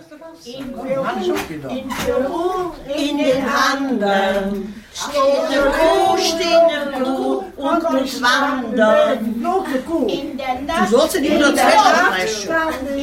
In den anderen steht eine Kuh, und muss wandern. Du sollst in die 102 streichen.